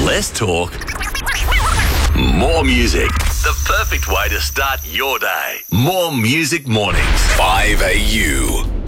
Less talk, more music. The perfect way to start your day. More Music Mornings. 5AU.